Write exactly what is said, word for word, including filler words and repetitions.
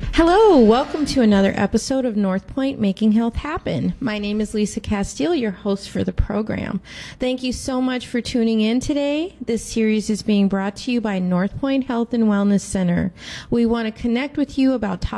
Hello, welcome to another episode of North Point Making Health Happen. My name is Lisa Castile, your host for the program. Thank you so much for tuning in today. This series is being brought to you by North Point Health and Wellness Center. We want to connect with you about